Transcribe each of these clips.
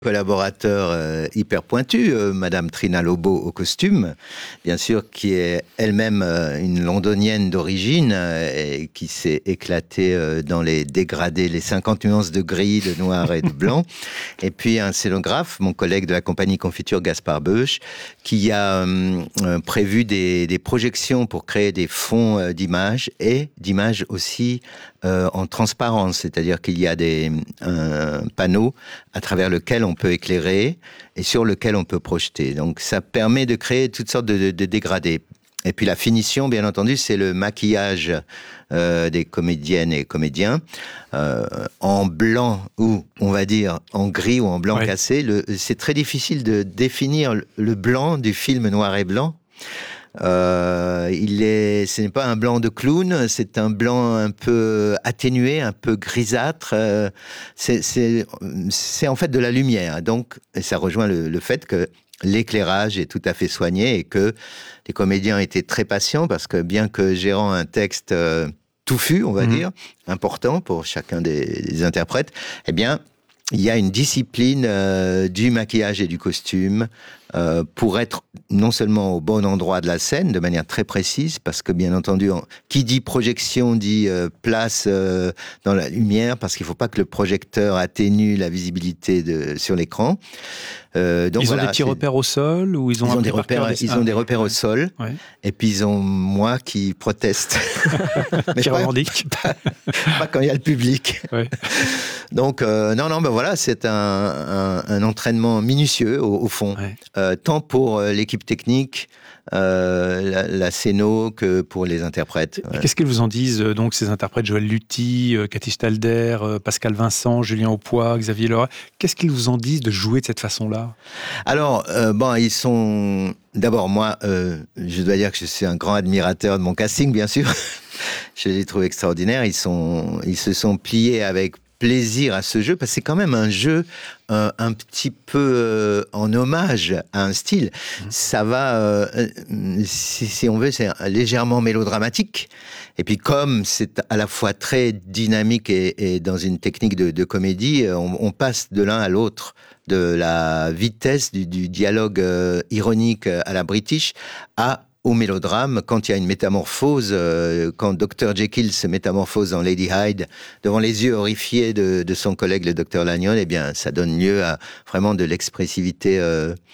Collaborateur hyper pointu, Madame Trina Lobo au costume, bien sûr, qui est elle-même une londonienne d'origine et qui s'est éclatée dans les dégradés, les 50 nuances de gris, de noir et de blanc. Et puis un scénographe, mon collègue de la compagnie Confiture, Gaspard Beuch, qui a prévu des projections pour créer des fonds d'images et d'images aussi en transparence, c'est-à-dire qu'il y a un panneau à travers lequel on peut éclairer et sur lequel on peut projeter. Donc ça permet de créer toutes sortes de dégradés. Et puis la finition, bien entendu, c'est le maquillage des comédiennes et comédiens en blanc ou, on va dire, en gris ou en blanc cassé. C'est très difficile de définir le blanc du film noir et blanc. Ce n'est pas un blanc de clown, c'est un blanc un peu atténué, un peu grisâtre. C'est en fait de la lumière. Donc, ça rejoint le fait que l'éclairage est tout à fait soigné et que les comédiens étaient très patients parce que bien que gérant un texte touffu, on va dire, important pour chacun des interprètes, eh bien, il y a une discipline du maquillage et du costume pour être non seulement au bon endroit de la scène, de manière très précise, parce que bien entendu, qui dit projection dit place dans la lumière, parce qu'il ne faut pas que le projecteur atténue la visibilité sur l'écran. Donc ils ont des petits repères au sol ou ils ont des repères au sol. Ouais. Et puis ils ont moi qui proteste. Qui revendique. Pas quand il y a le public. Ouais. Donc ben voilà, c'est un entraînement minutieux au fond, tant pour l'équipe technique, la scéno que pour les interprètes. Ouais. Qu'est-ce qu'ils vous en disent donc ces interprètes, Joël Luty, Cathy Stalder, Pascal Vincent, Julien Aupoix, Xavier Leroy? Qu'est-ce qu'ils vous en disent de jouer de cette façon-là? Alors ils sont d'abord moi, je dois dire que je suis un grand admirateur de mon casting, bien sûr. Je les trouve extraordinaires. Ils se sont pliés avec plaisir à ce jeu, parce que c'est quand même un jeu un petit peu en hommage à un style. Ça va, si on veut, c'est légèrement mélodramatique. Et puis comme c'est à la fois très dynamique et dans une technique de comédie, on passe de l'un à l'autre, de la vitesse du dialogue ironique à la British au mélodrame, quand il y a une métamorphose, quand Dr. Jekyll se métamorphose en Lady Hyde, devant les yeux horrifiés de son collègue, le Dr. Lanyon, eh bien, ça donne lieu à vraiment de l'expressivité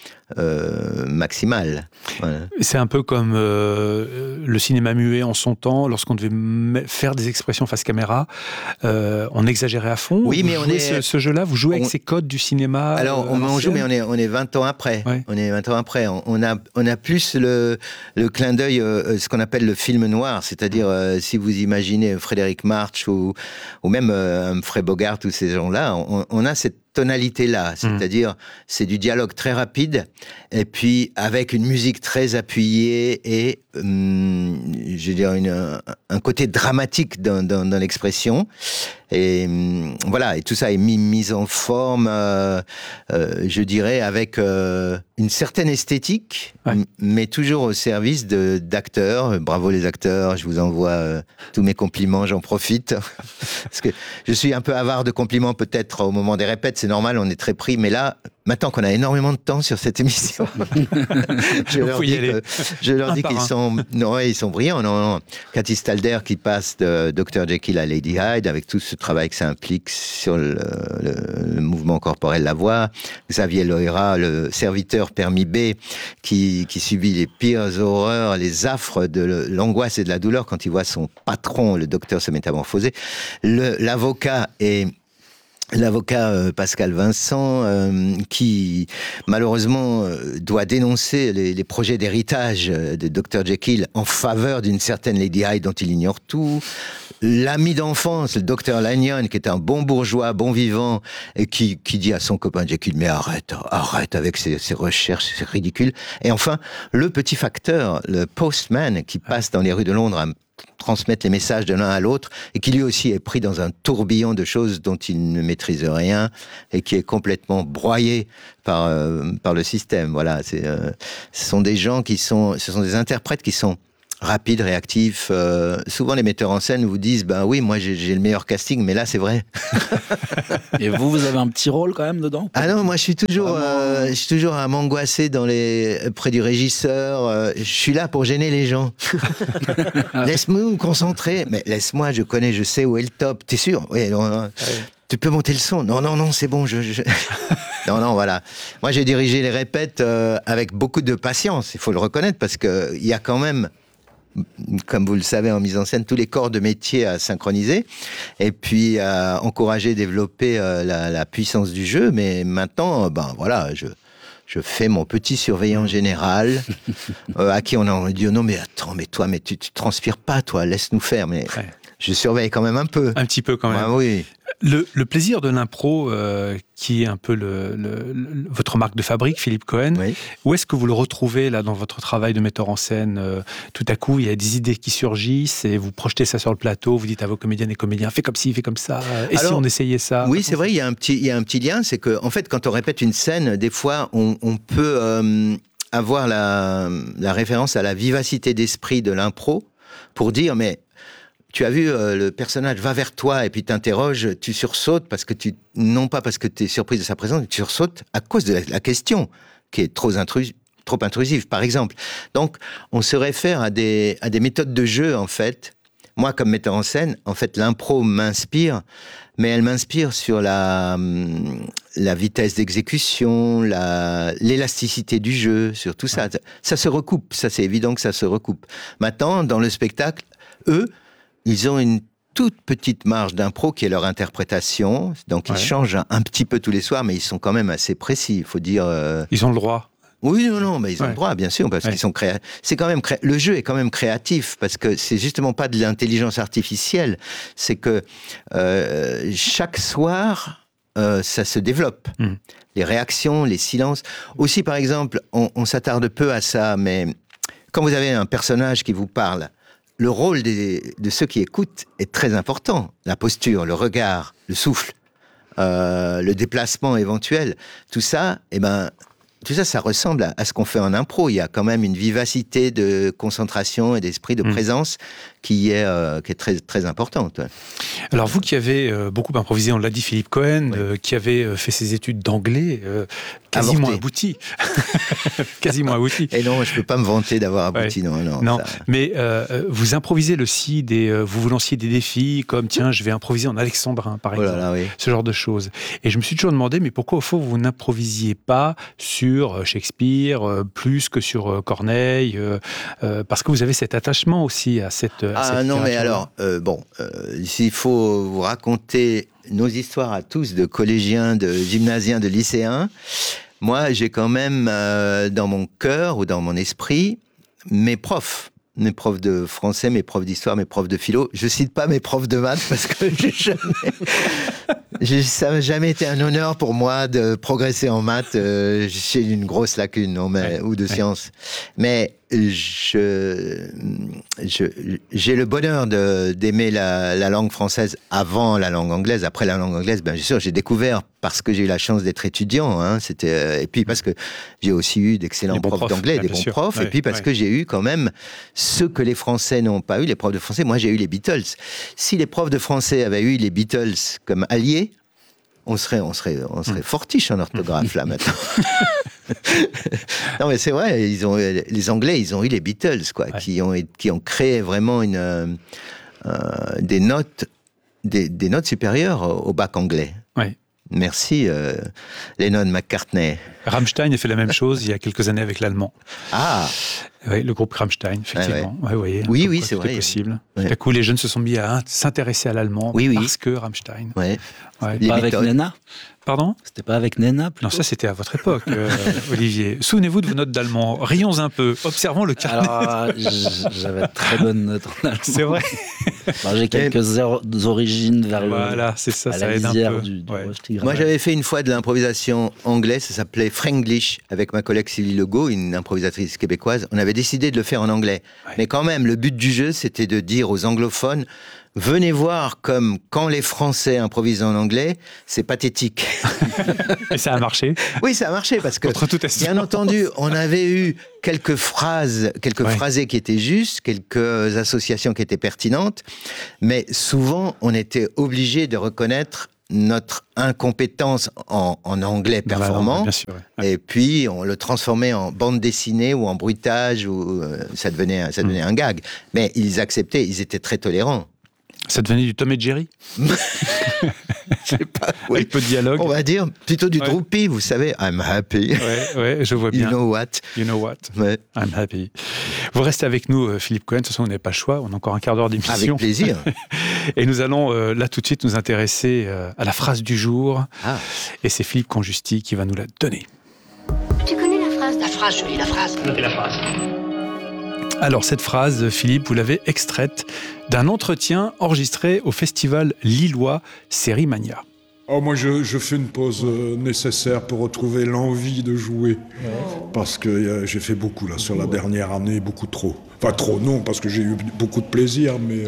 maximale. Voilà. C'est un peu comme le cinéma muet en son temps, lorsqu'on devait faire des expressions face caméra, on exagérait à fond. Oui, mais ce jeu-là, vous jouez avec ces codes du cinéma. Alors, on joue, mais on est 20 ans après. Ouais. On est 20 ans après. On a plus le clin d'œil, ce qu'on appelle le film noir, c'est-à-dire si vous imaginez Frédéric March ou même Humphrey Bogart, tous ces gens-là, on a cette tonalité-là, c'est-à-dire c'est du dialogue très rapide et puis avec une musique très appuyée et je veux dire un côté dramatique dans l'expression et voilà, et tout ça est mis en forme je dirais avec une certaine esthétique, mais toujours au service d'acteurs. Bravo les acteurs, je vous envoie tous mes compliments, j'en profite parce que je suis un peu avare de compliments peut-être au moment des répètes, c'est normal, on est très pris, mais là, maintenant qu'on a énormément de temps sur cette émission, je leur dis qu'ils sont brillants. Non. Cathy Stalder qui passe de Dr. Jekyll à Lady Hyde, avec tout ce travail que ça implique sur le mouvement corporel de la voix. Xavier Leroy, le serviteur permis B, qui subit les pires horreurs, les affres de l'angoisse et de la douleur quand il voit son patron, le docteur, se métamorphoser. L'avocat Pascal Vincent, qui malheureusement doit dénoncer les projets d'héritage de Dr. Jekyll en faveur d'une certaine Lady Hyde dont il ignore tout. L'ami d'enfance, le Dr. Lanyon, qui est un bon bourgeois, bon vivant, et qui dit à son copain Jekyll, mais arrête avec ces recherches, c'est ridicule. Et enfin, le petit facteur, le postman, qui passe dans les rues de Londres à transmettre les messages de l'un à l'autre et qui lui aussi est pris dans un tourbillon de choses dont il ne maîtrise rien et qui est complètement broyé par le système. Voilà, ce sont des gens ce sont des interprètes qui sont rapide, réactif. Souvent, les metteurs en scène vous disent, ben oui, moi j'ai le meilleur casting, mais là, c'est vrai. Et vous avez un petit rôle quand même dedans? Ah non, moi je suis toujours à m'angoisser près du régisseur. Je suis là pour gêner les gens. Laisse-moi me concentrer. Mais laisse-moi, je sais où est le top. T'es sûr? Oui. Tu peux monter le son? Non, c'est bon. Non, voilà. Moi, j'ai dirigé les répètes avec beaucoup de patience. Il faut le reconnaître parce que il y a quand même, comme vous le savez, en mise en scène, tous les corps de métier à synchroniser et puis à encourager, développer la puissance du jeu. Mais maintenant, voilà, je fais mon petit surveillant général à qui on a dit non mais attends, mais toi, mais tu transpires pas, toi, laisse-nous faire. Mais je surveille quand même un peu. Un petit peu quand même. Oui. Le plaisir de l'impro, qui est un peu votre marque de fabrique, Philippe Cohen, oui. Où est-ce que vous le retrouvez là dans votre travail de metteur en scène? Tout à coup, il y a des idées qui surgissent et vous projetez ça sur le plateau, vous dites à vos comédiennes et comédiens, fais comme ci, fais comme ça, et alors, si on essayait ça? Oui, c'est vrai, il y a un petit lien, c'est que en fait, quand on répète une scène, des fois, on peut avoir la référence à la vivacité d'esprit de l'impro pour dire, mais tu as vu, le personnage va vers toi et puis t'interroge, tu sursautes non pas parce que tu es surprise de sa présence, mais tu sursautes à cause de la question qui est trop intrusive, par exemple. Donc, on se réfère à des méthodes de jeu, en fait. Moi, comme metteur en scène, en fait, l'impro m'inspire, mais elle m'inspire sur la vitesse d'exécution, l'élasticité du jeu, sur tout ça. Ça se recoupe, ça c'est évident que ça se recoupe. Maintenant, dans le spectacle, eux, ils ont une toute petite marge d'impro qui est leur interprétation. Donc, ils changent un petit peu tous les soirs, mais ils sont quand même assez précis. Il faut dire... Ils ont le droit. Oui, non, mais ils ont le droit, bien sûr, parce qu'ils sont créatifs. C'est quand même le jeu est quand même créatif, parce que c'est justement pas de l'intelligence artificielle. C'est que chaque soir, ça se développe. Les réactions, les silences. Aussi, par exemple, on s'attarde peu à ça, mais quand vous avez un personnage qui vous parle, le rôle de ceux qui écoutent est très important. La posture, le regard, le souffle, le déplacement éventuel, tout ça, ça ressemble à ce qu'on fait en impro. Il y a quand même une vivacité de concentration et d'esprit de présence qui est très, très importante. Alors vous qui avez beaucoup improvisé, on l'a dit, Philippe Cohen, qui avait fait ses études d'anglais, quasiment abouti. Quasiment abouti. Et non, je ne peux pas me vanter d'avoir abouti. Non. Mais vous improvisez le CID et vous lanciez des défis comme, tiens, je vais improviser en alexandrin, par exemple. Ce genre de choses. Et je me suis toujours demandé, mais pourquoi au fond vous n'improvisiez pas sur Shakespeare plus que sur Corneille, parce que vous avez cet attachement aussi à cette non, mais alors, s'il faut vous raconter nos histoires à tous de collégiens, de gymnasiens, de lycéens, moi, j'ai quand même dans mon cœur ou dans mon esprit mes profs de français, mes profs d'histoire, mes profs de philo. Je cite pas mes profs de maths parce que ça n'a jamais été un honneur pour moi de progresser en maths. J'ai une grosse lacune, ou de sciences. Mais j'ai le bonheur d'aimer la langue française avant la langue anglaise. Après la langue anglaise, bien sûr, j'ai découvert parce que j'ai eu la chance d'être étudiant. Et puis parce que j'ai aussi eu d'excellents profs d'anglais, des bons profs. Et puis parce que j'ai eu quand même ce que les Français n'ont pas eu, les profs de français. Moi, j'ai eu les Beatles. Si les profs de français avaient eu les Beatles comme alliés, on serait fortiche en orthographe là maintenant. Non mais c'est vrai, les Anglais, ils ont eu les Beatles qui ont créé vraiment des notes supérieures au bac anglais. Ouais. Merci Lennon-McCartney. Rammstein a fait la même chose il y a quelques années avec l'allemand. Ah. Oui, le groupe Rammstein, effectivement. Oui, c'est vrai. C'était possible. Tout à coup, les jeunes se sont mis à s'intéresser à l'allemand parce que Rammstein. Pas avec Nena. Pardon ? C'était pas avec Nena plutôt ? Non, ça c'était à votre époque, Olivier. Souvenez-vous de vos notes d'allemand. Rions un peu. Observons le carnet. Alors, j'avais de très bonnes notes en allemand. C'est vrai. J'ai quelques origines vers c'est ça, à ça la aide un lisière peu. du Moi, j'avais fait une fois de l'improvisation anglaise, ça s'appelait Franglish, avec ma collègue Sylvie Legault, une improvisatrice québécoise. On avait décidé de le faire en anglais. Ouais. Mais quand même, le but du jeu, c'était de dire aux anglophones, venez voir comme quand les Français improvisent en anglais, c'est pathétique. Et ça a marché? Oui, ça a marché parce que, bien entendu, on avait eu quelques phrasés qui étaient justes, quelques associations qui étaient pertinentes, mais souvent, on était obligé de reconnaître notre incompétence en anglais performant, bien sûr, ouais. Et puis on le transformait en bande dessinée ou en bruitage, ou ça devenait un gag. Mais ils acceptaient, ils étaient très tolérants. Ça devenait du Tom et Jerry? Je sais pas. Oui. Avec peu de dialogue. On va dire plutôt du Droopy, vous savez. I'm happy. Ouais, je vois bien. You know what? You know what? Ouais. I'm happy. Vous restez avec nous, Philippe Cohen. De toute façon, on n'a pas le choix. On a encore un quart d'heure d'émission. Avec plaisir. Et nous allons là tout de suite nous intéresser à la phrase du jour. Ah. Et c'est Philippe Conjusti qui va nous la donner. Tu connais la phrase? La phrase, Julie, la phrase. Notez la phrase. Alors, cette phrase, Philippe, vous l'avez extraite d'un entretien enregistré au festival lillois Sérimania. Oh, moi, je fais une pause nécessaire pour retrouver l'envie de jouer. Parce que j'ai fait beaucoup, là, sur la dernière année, beaucoup trop. Enfin, trop, non, parce que j'ai eu beaucoup de plaisir, mais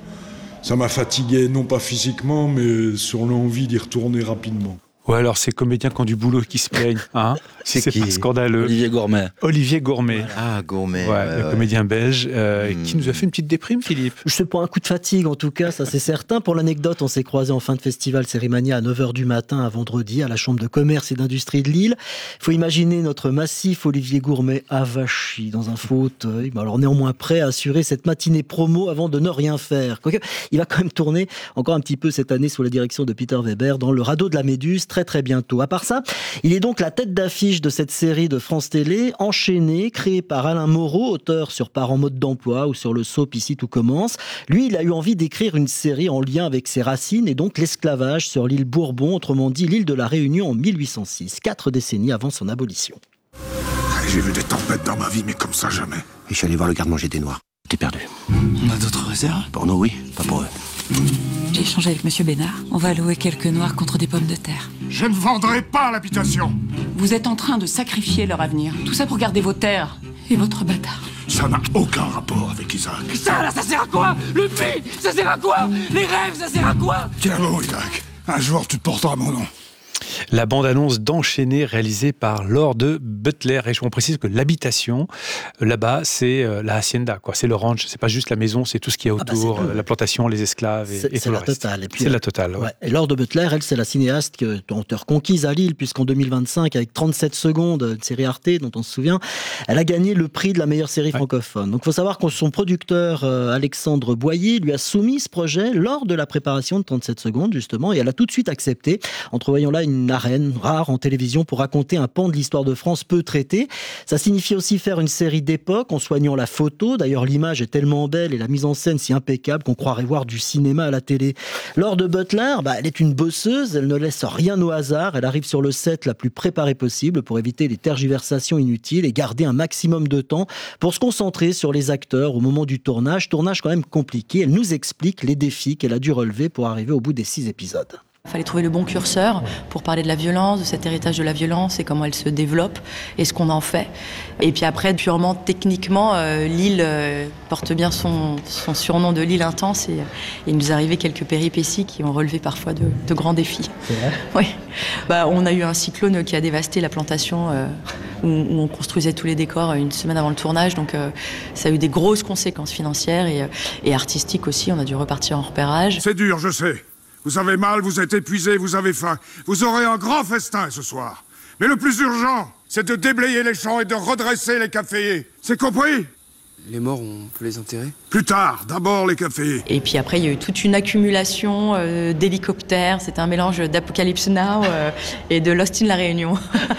ça m'a fatigué, non pas physiquement, mais sur l'envie d'y retourner rapidement. Ou alors ces comédiens qui ont du boulot qui se plaignent, hein? C'est pas scandaleux. Olivier Gourmet. Olivier Gourmet. Ah, Gourmet. Le comédien belge qui nous a fait une petite déprime, Philippe. C'est pas un coup de fatigue, en tout cas, ça c'est certain. Pour l'anecdote, on s'est croisés en fin de festival Sérimania à 9h du matin à vendredi à la Chambre de commerce et d'industrie de Lille. Il faut imaginer notre massif Olivier Gourmet avachi dans un fauteuil. Alors néanmoins prêt à assurer cette matinée promo avant de ne rien faire. Quoique, il va quand même tourner encore un petit peu cette année sous la direction de Peter Weber dans Le Radeau de la Méduse, très bientôt. À part ça, il est donc la tête d'affiche de cette série de France Télé, Enchaîné, créée par Alain Moreau, auteur sur Part en mode d'emploi ou sur le soap Ici tout commence. Lui, il a eu envie d'écrire une série en lien avec ses racines et donc l'esclavage sur l'île Bourbon, autrement dit l'île de la Réunion en 1806, 4 décennies avant son abolition. J'ai vu des tempêtes dans ma vie, mais comme ça, jamais. Et je suis allé voir le garde-manger des Noirs. T'es perdu. On a d'autres réserves? Pour nous, oui, pas pour eux. J'ai échangé avec Monsieur Bénard. On va louer quelques noirs contre des pommes de terre. Je ne vendrai pas l'habitation. Vous êtes en train de sacrifier leur avenir. Tout ça pour garder vos terres et votre bâtard. Ça n'a aucun rapport avec Isaac. Ça, là, ça sert à quoi? Le puits, ça sert à quoi? Les rêves, ça sert à quoi? Tiens bon, Isaac. Un jour, tu porteras mon nom. La bande-annonce d'Enchaîné réalisée par Lord Butler. Et on précise que l'habitation, là-bas, c'est la hacienda, quoi. C'est le ranch, c'est pas juste la maison, c'est tout ce qu'il y a autour, la plantation, les esclaves et tout le reste. Totale. Et puis, c'est la totale. Ouais. Et Lord Butler, elle, c'est la cinéaste auteur conquise à Lille, puisqu'en 2025, avec 37 secondes, une série Arte dont on se souvient, elle a gagné le prix de la meilleure série francophone. Donc il faut savoir que son producteur, Alexandre Boyer, lui a soumis ce projet lors de la préparation de 37 secondes, justement, et elle a tout de suite accepté, entrevoyant là une arène rare en télévision pour raconter un pan de l'histoire de France peu traité. Ça signifie aussi faire une série d'époque en soignant la photo. D'ailleurs, l'image est tellement belle et la mise en scène si impeccable qu'on croirait voir du cinéma à la télé. Lord Butler, elle est une bosseuse, elle ne laisse rien au hasard. Elle arrive sur le set la plus préparée possible pour éviter les tergiversations inutiles et garder un maximum de temps pour se concentrer sur les acteurs au moment du tournage. Tournage quand même compliqué. Elle nous explique les défis qu'elle a dû relever pour arriver au bout des 6 épisodes. Il fallait trouver le bon curseur pour parler de la violence, de cet héritage de la violence et comment elle se développe et ce qu'on en fait. Et puis après, purement techniquement, Lille porte bien son surnom de Lille intense et il nous est arrivé quelques péripéties qui ont relevé parfois de grands défis. C'est vrai ? Oui. On a eu un cyclone qui a dévasté la plantation où on construisait tous les décors une semaine avant le tournage. Donc ça a eu des grosses conséquences financières et artistiques aussi. On a dû repartir en repérage. C'est dur, je sais. Vous avez mal, vous êtes épuisé, vous avez faim. Vous aurez un grand festin ce soir. Mais le plus urgent, c'est de déblayer les champs et de redresser les caféiers. C'est compris ? Les morts, on peut les enterrer ? Plus tard, d'abord les caféiers. Et puis après, il y a eu toute une accumulation d'hélicoptères. C'était un mélange d'Apocalypse Now et de Lost in la Réunion.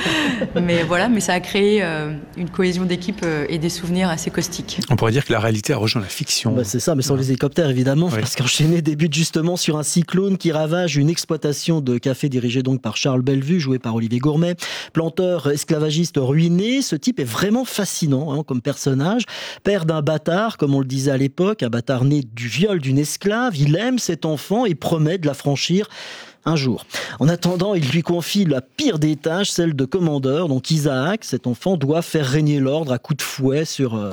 mais ça a créé une cohésion d'équipe et des souvenirs assez caustiques. On pourrait dire que la réalité a rejoint la fiction. C'est ça, mais sans les hélicoptères, évidemment. Oui. Parce qu'Enchaîné débute justement sur un cyclone qui ravage une exploitation de café dirigée donc par Charles Bellevue, joué par Olivier Gourmet. Planteur esclavagiste ruiné, ce type est vraiment fascinant comme personnage. Père d'un bâtard, comme on le disait à l'époque, un bâtard né du viol d'une esclave. Il aime cet enfant et promet de la franchir. un jour. En attendant, il lui confie la pire des tâches, celle de commandeur. Donc Isaac, cet enfant, doit faire régner l'ordre à coups de fouet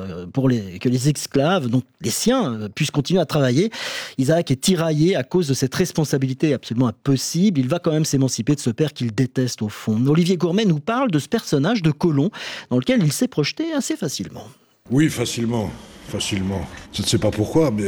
que les esclaves, donc les siens, puissent continuer à travailler. Isaac est tiraillé à cause de cette responsabilité absolument impossible. Il va quand même s'émanciper de ce père qu'il déteste au fond. Olivier Gourmet nous parle de ce personnage de Colomb dans lequel il s'est projeté assez facilement. Oui, facilement. Je ne sais pas pourquoi, mais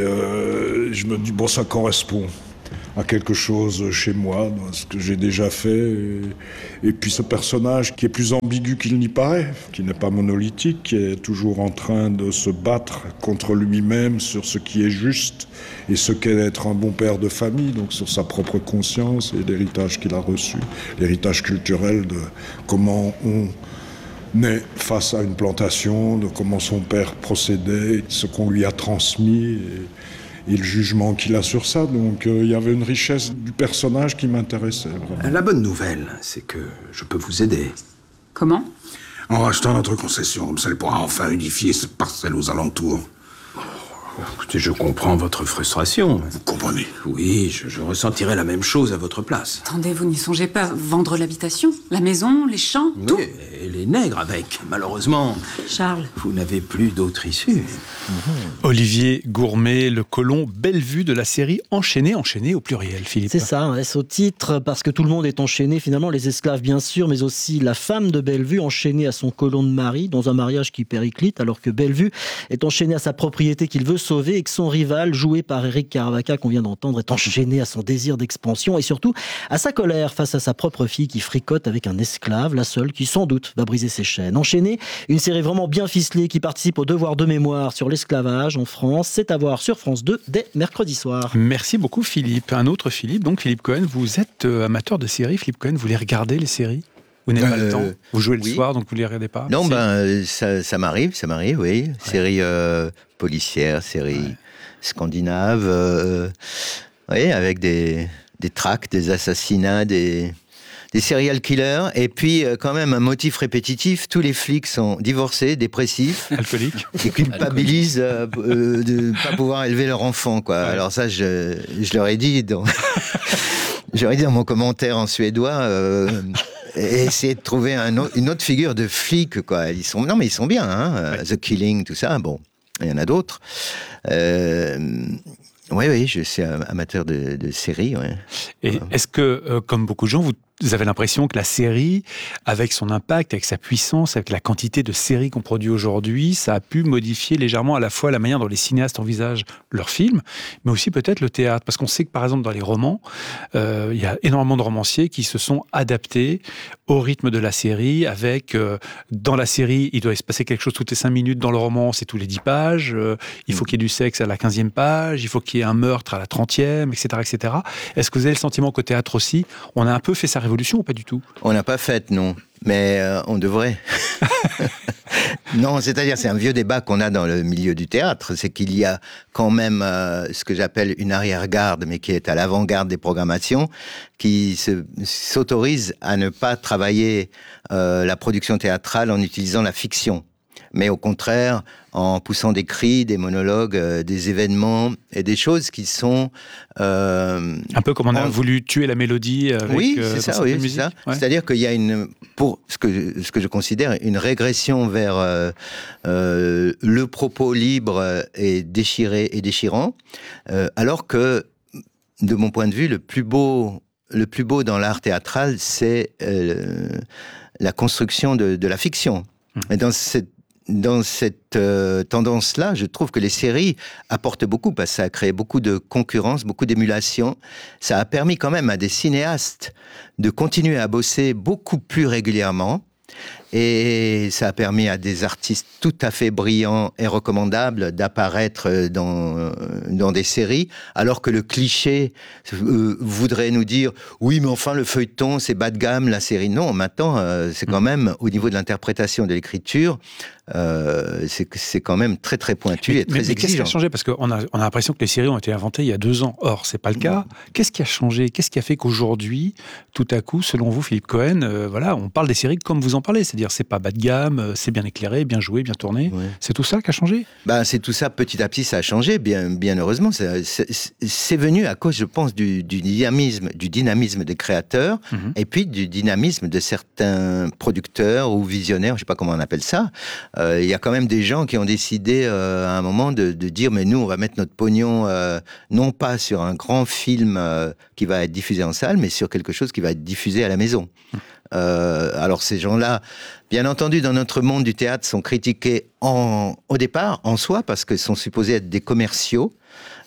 je me dis, bon, ça correspond à quelque chose chez moi, dans ce que j'ai déjà fait. Et puis ce personnage qui est plus ambigu qu'il n'y paraît, qui n'est pas monolithique, qui est toujours en train de se battre contre lui-même sur ce qui est juste et ce qu'est être un bon père de famille, donc sur sa propre conscience et l'héritage qu'il a reçu, l'héritage culturel de comment on naît face à une plantation, de comment son père procédait, ce qu'on lui a transmis et le jugement qu'il a sur ça. Donc il y avait une richesse du personnage qui m'intéressait. Vraiment. La bonne nouvelle, c'est que je peux vous aider. Comment ? En rachetant notre concession, comme ça elle pourra enfin unifier cette parcelle aux alentours. Écoutez, je comprends votre frustration. Vous comprenez ? Oui, je ressentirais la même chose à votre place. Attendez, vous n'y songez pas. Vendre l'habitation, la maison, les champs, tout. Oui, et les nègres avec. Malheureusement, Charles, vous n'avez plus d'autre issue. Olivier Gourmet, le colon Bellevue de la série Enchaîné au pluriel, Philippe. C'est ça, on laisse au titre, parce que tout le monde est enchaîné, finalement, les esclaves bien sûr, mais aussi la femme de Bellevue enchaînée à son colon de mari, dans un mariage qui périclite, alors que Bellevue est enchaîné à sa propriété qu'il veut sauver et que son rival, joué par Eric Caravaca, qu'on vient d'entendre, est enchaîné à son désir d'expansion et surtout à sa colère face à sa propre fille qui fricote avec un esclave, la seule qui sans doute va briser ses chaînes. Enchaîné, une série vraiment bien ficelée qui participe au devoir de mémoire sur l'esclavage en France, c'est à voir sur France 2 dès mercredi soir. Merci beaucoup Philippe. Un autre Philippe, donc Philippe Cohen, vous êtes amateur de séries, Philippe Cohen, vous les regardez les séries ? Vous n'avez pas le temps. Vous jouez le soir, donc vous ne les regardez pas. Non, ça m'arrive, oui. Ouais. Séries policières, séries scandinaves, avec des tracks, des assassinats, des serial killers, et puis quand même un motif répétitif, tous les flics sont divorcés, dépressifs, alcooliques, et culpabilisent de ne pas pouvoir élever leur enfant, quoi. Ouais. Alors ça, je leur ai dit j'aurais dit dans mon commentaire en suédois, et essayer de trouver une autre figure de flic, quoi. Ils sont bien, hein. The Killing, tout ça, bon, il y en a d'autres. Oui, je suis amateur de séries. Ouais. Et est-ce que, comme beaucoup de gens, vous avez l'impression que la série, avec son impact, avec sa puissance, avec la quantité de séries qu'on produit aujourd'hui, ça a pu modifier légèrement à la fois la manière dont les cinéastes envisagent leurs films, mais aussi peut-être le théâtre. Parce qu'on sait que, par exemple, dans les romans, il y a énormément de romanciers qui se sont adaptés au rythme de la série, avec, dans la série, il doit se passer quelque chose toutes les 5 minutes, dans le roman, c'est tous les 10 pages, il faut qu'il y ait du sexe à la 15e page, il faut qu'il y ait un meurtre à la 30e, etc., etc. Est-ce que vous avez le sentiment qu'au théâtre aussi, on a un peu fait sa révolution ou pas du tout ? On n'a pas fait, non. Mais on devrait. Non, c'est-à-dire, c'est un vieux débat qu'on a dans le milieu du théâtre. C'est qu'il y a quand même ce que j'appelle une arrière-garde, mais qui est à l'avant-garde des programmations, qui s'autorise à ne pas travailler la production théâtrale en utilisant la fiction. Mais au contraire, en poussant des cris, des monologues, des événements et des choses qui sont... un peu comme on a voulu tuer la mélodie avec oui, c'est ça. Ouais. C'est-à-dire qu'il y a pour ce que je considère une régression vers le propos libre et déchiré et déchirant, alors que, de mon point de vue, le plus beau dans l'art théâtral, c'est la construction de la fiction. Et dans cette tendance-là, je trouve que les séries apportent beaucoup, parce que ça a créé beaucoup de concurrence, beaucoup d'émulation. Ça a permis quand même à des cinéastes de continuer à bosser beaucoup plus régulièrement. Et ça a permis à des artistes tout à fait brillants et recommandables d'apparaître dans des séries, alors que le cliché voudrait nous dire « Oui, mais enfin, le feuilleton, c'est bas de gamme, la série. » Non, maintenant, c'est quand même, au niveau de l'interprétation de l'écriture, c'est quand même très, très pointu et très exigeant. Mais qu'est-ce qui a changé ? Parce qu'on a l'impression que les séries ont été inventées il y a 2 ans. Or, c'est pas le cas. Qu'est-ce qui a changé ? Qu'est-ce qui a fait qu'aujourd'hui, tout à coup, selon vous, Philippe Cohen, on parle des séries comme vous en parlez, c'est-à-dire dire c'est pas bas de gamme, c'est bien éclairé, bien joué, bien tourné. Ouais. C'est tout ça qui a changé ? C'est tout ça, petit à petit, ça a changé, bien heureusement. C'est venu à cause, je pense, du dynamisme des créateurs, et puis du dynamisme de certains producteurs ou visionnaires, je sais pas comment on appelle ça. Il y a quand même des gens qui ont décidé à un moment de dire, mais nous, on va mettre notre pognon, non pas sur un grand film qui va être diffusé en salle, mais sur quelque chose qui va être diffusé à la maison. Alors ces gens-là, bien entendu, dans notre monde du théâtre, sont critiqués au départ, en soi, parce qu'ils sont supposés être des commerciaux.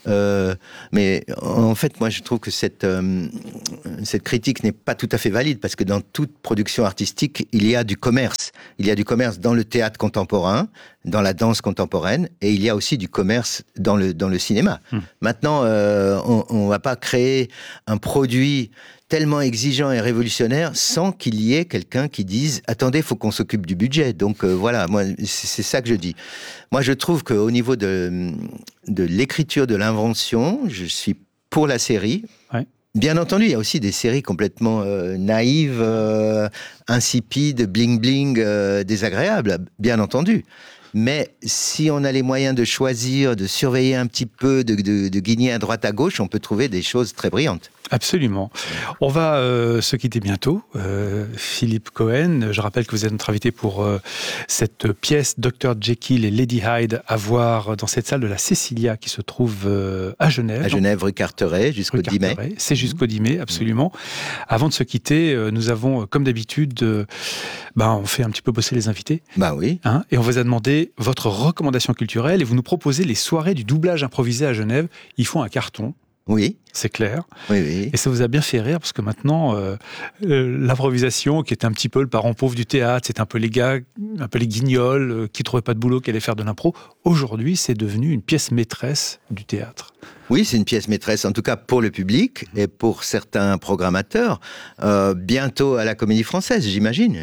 Mais en fait, moi, je trouve que cette critique n'est pas tout à fait valide, parce que dans toute production artistique, il y a du commerce. Il y a du commerce dans le théâtre contemporain, dans la danse contemporaine, et il y a aussi du commerce dans le cinéma. Maintenant, on ne va pas créer un produit tellement exigeant et révolutionnaire sans qu'il y ait quelqu'un qui dise « Attendez, il faut qu'on s'occupe du budget ». Donc voilà, moi, c'est ça que je dis. Moi, je trouve qu'au niveau de l'écriture, de l'invention, je suis pour la série. Ouais. Bien entendu, il y a aussi des séries complètement naïves, insipides, bling-bling, désagréables, bien entendu. Mais si on a les moyens de choisir, de surveiller un petit peu, de guigner à droite à gauche, on peut trouver des choses très brillantes. Absolument. On va se quitter bientôt. Philippe Cohen, je rappelle que vous êtes notre invité pour cette pièce Dr Jekyll et Lady Hyde à voir dans cette salle de la Cecilia qui se trouve à Genève. À Genève, rue Carteret, jusqu'au 10 mai. C'est jusqu'au 10 mai, absolument. Avant de se quitter, nous avons, comme d'habitude, on fait un petit peu bosser les invités. Oui. Et on vous a demandé votre recommandation culturelle et vous nous proposez les soirées du doublage improvisé à Genève. Ils font un carton. Oui. C'est clair. Oui. Et ça vous a bien fait rire, parce que maintenant, l'improvisation, qui était un petit peu le parent pauvre du théâtre, c'est un peu les gars, un peu les guignols, qui ne trouvaient pas de boulot, qui allaient faire de l'impro. Aujourd'hui, c'est devenu une pièce maîtresse du théâtre. Oui, c'est une pièce maîtresse, en tout cas pour le public et pour certains programmateurs. Bientôt à la Comédie Française, j'imagine.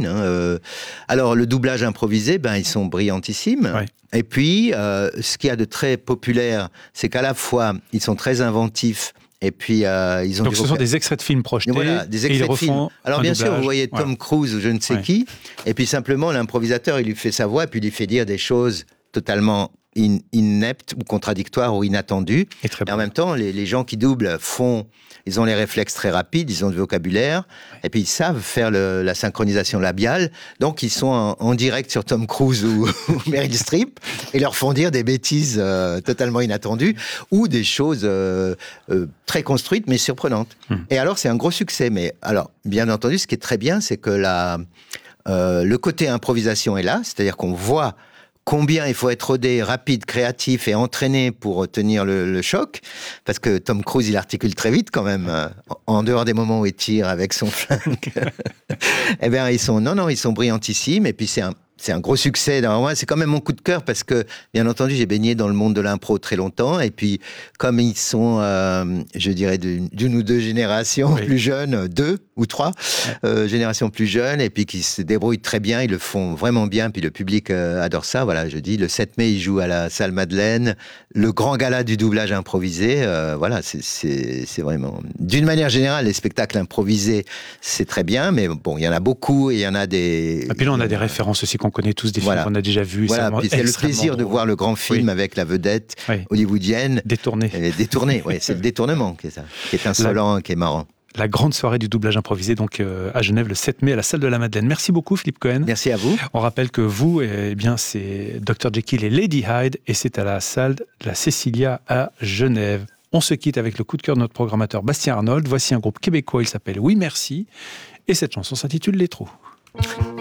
Alors, le doublage improvisé, ils sont brillantissimes. Ouais. Et puis, ce qu'il y a de très populaire, c'est qu'à la fois, ils sont très inventifs. Et puis, ils ont donc, ce sont des extraits de films projetés. Voilà, des extraits de films. Alors, bien sûr, vous voyez Tom Cruise ou je ne sais qui. Et puis, simplement, l'improvisateur, il lui fait sa voix, et puis il lui fait dire des choses totalement ineptes ou contradictoires ou inattendues. Et en même temps, les gens qui doublent ils ont les réflexes très rapides, ils ont du vocabulaire, et puis ils savent faire la synchronisation labiale. Donc, ils sont en direct sur Tom Cruise ou Meryl Streep, et leur font dire des bêtises totalement inattendues, ou des choses très construites, mais surprenantes. Et alors, c'est un gros succès. Mais alors, bien entendu, ce qui est très bien, c'est que le côté improvisation est là, c'est-à-dire qu'on voit combien il faut être rodé, rapide, créatif et entraîné pour tenir le choc, parce que Tom Cruise, il articule très vite quand même, en dehors des moments où il tire avec son flingue. Eh bien, ils sont brillantissimes, et puis c'est un gros succès. C'est quand même mon coup de cœur, parce que, bien entendu, j'ai baigné dans le monde de l'impro très longtemps, et puis, comme ils sont, je dirais, d'une ou deux générations plus jeunes, 2 ou 3 générations plus jeunes, et puis qui se débrouillent très bien, ils le font vraiment bien, puis le public adore ça. Voilà, je dis, le 7 mai, ils jouent à la salle Madeleine, le grand gala du doublage improvisé. Voilà, c'est vraiment... D'une manière générale, les spectacles improvisés, c'est très bien, mais bon, il y en a beaucoup, et il y en a des... Et puis là, on a des références aussi qu'on connaît tous, des films qu'on a déjà vus. Voilà, puis c'est le plaisir de voir le grand film avec la vedette hollywoodienne. Détournée. C'est le détournement qui est insolent, qui est marrant. La grande soirée du doublage improvisé, donc à Genève, le 7 mai, à la salle de la Madeleine. Merci beaucoup, Philippe Cohen. Merci à vous. On rappelle que vous, c'est Dr Jekyll et Lady Hyde, et c'est à la salle de la Cecilia à Genève. On se quitte avec le coup de cœur de notre programmateur Bastien Arnold. Voici un groupe québécois, il s'appelle Oui Merci, et cette chanson s'intitule Les Trous.